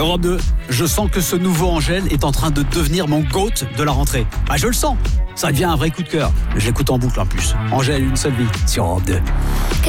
Europe 2, je sens que ce nouveau Angèle est en train de devenir mon GOAT de la rentrée. Bah je le sens, ça devient un vrai coup de cœur. Je l'écoute en boucle en plus. Angèle, une seule vie sur Europe 2.